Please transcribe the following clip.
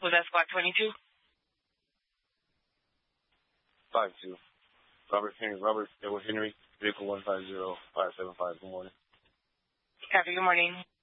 Was that squad 22? 5-2. Robert, Edward Henry, vehicle 150575. Good morning. Copy, good morning.